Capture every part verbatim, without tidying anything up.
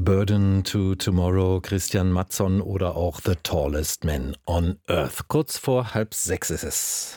Burden to Tomorrow, Christian Mattsson oder auch The Tallest Man on Earth. Kurz vor halb sechs ist es.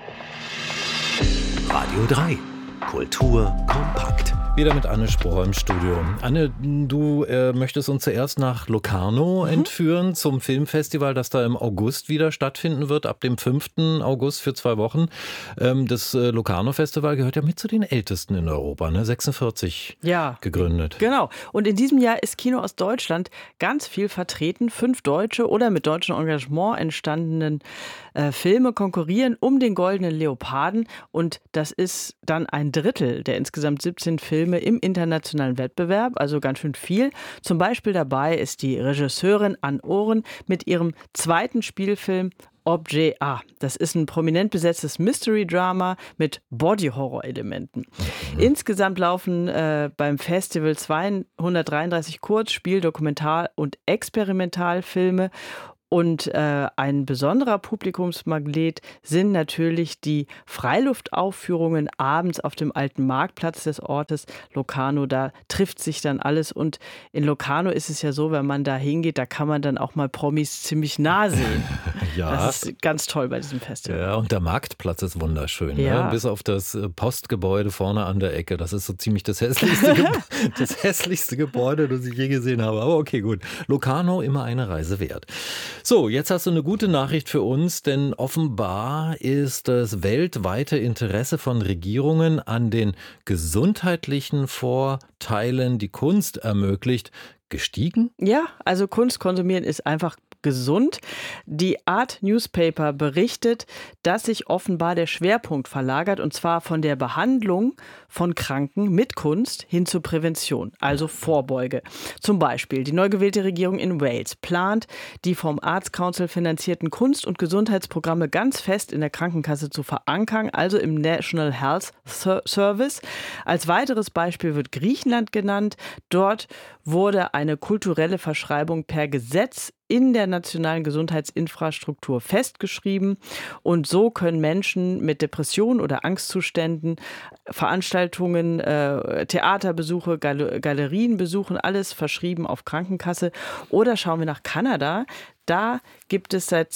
Radio drei. Kultur kompakt. Wieder mit Anne Spohr im Studio. Anne, du äh, möchtest uns zuerst nach Locarno mhm. entführen zum Filmfestival, das da im August wieder stattfinden wird, ab dem fünften August für zwei Wochen. Ähm, das äh, Locarno-Festival gehört ja mit zu den ältesten in Europa, ne? sechsundvierzig ja, gegründet. Genau. Und in diesem Jahr ist Kino aus Deutschland ganz viel vertreten. Fünf deutsche oder mit deutschem Engagement entstandenen äh, Filme konkurrieren um den Goldenen Leoparden. Und das ist dann ein Drittel der insgesamt siebzehn Filme im internationalen Wettbewerb, also ganz schön viel. Zum Beispiel dabei ist die Regisseurin Anne Ohren mit ihrem zweiten Spielfilm Objet A. Das ist ein prominent besetztes Mystery-Drama mit Body-Horror-Elementen. Mhm. Insgesamt laufen äh, beim Festival zweihundertdreiunddreißig Kurz-, Spiel-, Dokumentar- und Experimentalfilme. Und äh, ein besonderer Publikumsmagnet sind natürlich die Freiluftaufführungen abends auf dem alten Marktplatz des Ortes Locarno. Da trifft sich dann alles. Und in Locarno ist es ja so, wenn man da hingeht, da kann man dann auch mal Promis ziemlich nah sehen. Ja. Das ist ganz toll bei diesem Festival. Ja, und der Marktplatz ist wunderschön. Ja. Ne? Bis auf das Postgebäude vorne an der Ecke. Das ist so ziemlich das hässlichste, Ge- das hässlichste Gebäude, das ich je gesehen habe. Aber okay, gut. Locarno, immer eine Reise wert. So, jetzt hast du eine gute Nachricht für uns, denn offenbar ist das weltweite Interesse von Regierungen an den gesundheitlichen Vorteilen, die Kunst ermöglicht, gestiegen? Ja, also Kunst konsumieren ist einfach gesund. Die Art Newspaper berichtet, dass sich offenbar der Schwerpunkt verlagert, und zwar von der Behandlung von Kranken mit Kunst hin zur Prävention, also Vorbeuge. Zum Beispiel die neu gewählte Regierung in Wales plant, die vom Arts Council finanzierten Kunst- und Gesundheitsprogramme ganz fest in der Krankenkasse zu verankern, also im National Health Service. Als weiteres Beispiel wird Griechenland genannt. Dort wurde eine kulturelle Verschreibung per Gesetz in der nationalen Gesundheitsinfrastruktur festgeschrieben. Und so können Menschen mit Depressionen oder Angstzuständen Veranstaltungen, äh, Theaterbesuche, Gal- Galerien besuchen, alles verschrieben auf Krankenkasse. Oder schauen wir nach Kanada. Da gibt es seit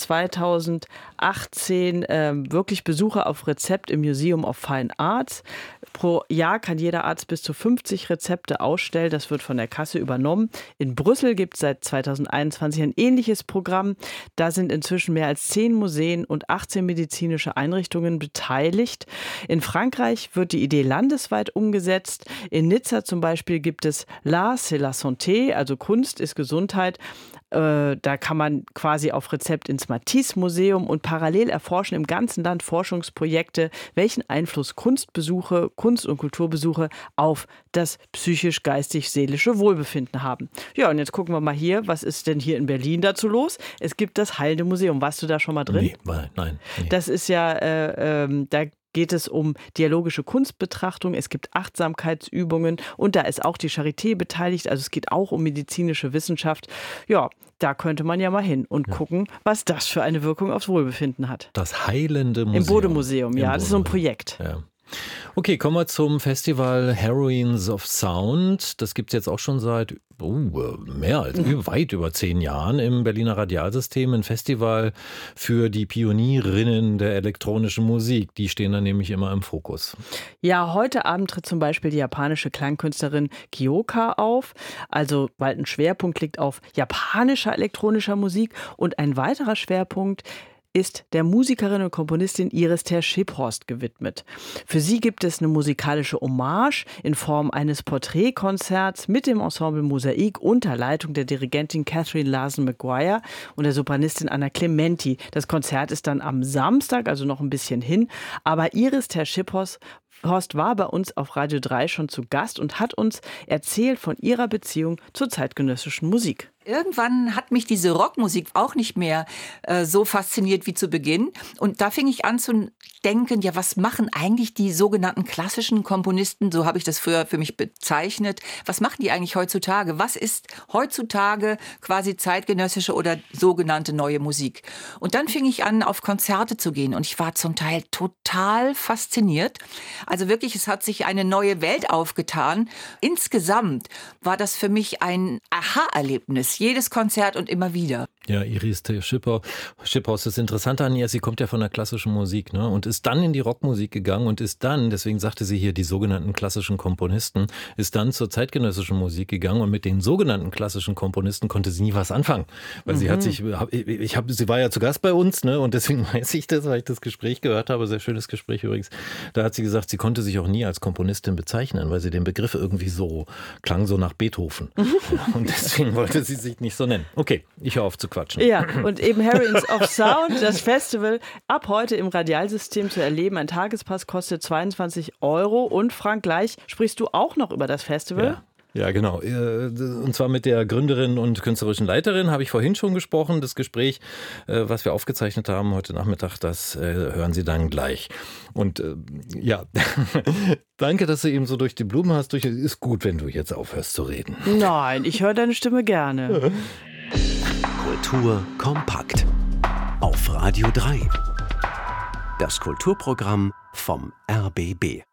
zweitausendachtzehn äh, wirklich Besucher auf Rezept im Museum of Fine Arts. Pro Jahr kann jeder Arzt bis zu fünfzig Rezepte ausstellen. Das wird von der Kasse übernommen. In Brüssel gibt es seit zweitausendeinundzwanzig ein ähnliches Programm. Da sind inzwischen mehr als zehn Museen und achtzehn medizinische Einrichtungen beteiligt. In Frankreich wird die Idee landesweit umgesetzt. In Nizza zum Beispiel gibt es L'Art, c'est la santé, also Kunst ist Gesundheit. Da kann man quasi auf Rezept ins Matisse-Museum und parallel erforschen im ganzen Land Forschungsprojekte, welchen Einfluss Kunstbesuche, Kunst- und Kulturbesuche auf das psychisch-geistig-seelische Wohlbefinden haben. Ja, und jetzt gucken wir mal hier, was ist denn hier in Berlin dazu los? Es gibt das Heilende Museum. Warst du da schon mal drin? Nee, nein. Nee. Das ist ja, äh, äh, da geht es um dialogische Kunstbetrachtung, es gibt Achtsamkeitsübungen und da ist auch die Charité beteiligt, also es geht auch um medizinische Wissenschaft. Ja, da könnte man ja mal hin und ja. gucken, was das für eine Wirkung aufs Wohlbefinden hat. Das Heilende Museum. Im Bode-Museum, ja, Im das ist so ein Projekt. Ja. Okay, kommen wir zum Festival Heroines of Sound. Das gibt es jetzt auch schon seit oh, mehr als mhm. weit über zehn Jahren im Berliner Radialsystem. Ein Festival für die Pionierinnen der elektronischen Musik. Die stehen dann nämlich immer im Fokus. Ja, heute Abend tritt zum Beispiel die japanische Klangkünstlerin Kyoka auf. Also, weil ein Schwerpunkt liegt auf japanischer elektronischer Musik. Und ein weiterer Schwerpunkt ist der Musikerin und Komponistin Iris Ter-Schephorst gewidmet. Für sie gibt es eine musikalische Hommage in Form eines Porträtkonzerts mit dem Ensemble Mosaik unter Leitung der Dirigentin Catherine Larson-Maguire und der Sopranistin Anna Clementi. Das Konzert ist dann am Samstag, also noch ein bisschen hin. Aber Iris Ter-Schephorst Horst war bei uns auf Radio drei schon zu Gast und hat uns erzählt von ihrer Beziehung zur zeitgenössischen Musik. Irgendwann hat mich diese Rockmusik auch nicht mehr äh, so fasziniert wie zu Beginn. Und da fing ich an zu denken, ja, was machen eigentlich die sogenannten klassischen Komponisten, so habe ich das früher für mich bezeichnet, was machen die eigentlich heutzutage? Was ist heutzutage quasi zeitgenössische oder sogenannte neue Musik? Und dann fing ich an, auf Konzerte zu gehen und ich war zum Teil total fasziniert. Also wirklich, es hat sich eine neue Welt aufgetan. Insgesamt war das für mich ein Aha-Erlebnis. Jedes Konzert und immer wieder. Ja, Iris Schipper, Schiphaus, das Interessante an ihr, sie kommt ja von der klassischen Musik, ne, und ist dann in die Rockmusik gegangen und ist dann, deswegen sagte sie hier, die sogenannten klassischen Komponisten, ist dann zur zeitgenössischen Musik gegangen und mit den sogenannten klassischen Komponisten konnte sie nie was anfangen. Weil mhm. sie hat sich, ich habe, sie war ja zu Gast bei uns, ne, und deswegen weiß ich das, weil ich das Gespräch gehört habe, sehr schönes Gespräch übrigens, da hat sie gesagt, sie konnte sich auch nie als Komponistin bezeichnen, weil sie den Begriff irgendwie so, klang so nach Beethoven. Mhm. Ja, und deswegen wollte sie sich nicht so nennen. Okay, ich höre auf zu quatschen. Ja, und eben Heroines of Sound, das Festival, ab heute im Radialsystem zu erleben. Ein Tagespass kostet zweiundzwanzig Euro. Und Frank, gleich sprichst du auch noch über das Festival? Ja. Ja, genau. Und zwar mit der Gründerin und künstlerischen Leiterin habe ich vorhin schon gesprochen. Das Gespräch, was wir aufgezeichnet haben heute Nachmittag, das hören Sie dann gleich. Und ja, danke, dass du eben so durch die Blumen hast. Ist gut, wenn du jetzt aufhörst zu reden. Nein, ich höre deine Stimme gerne. Kultur kompakt. Auf Radio drei. Das Kulturprogramm vom R B B.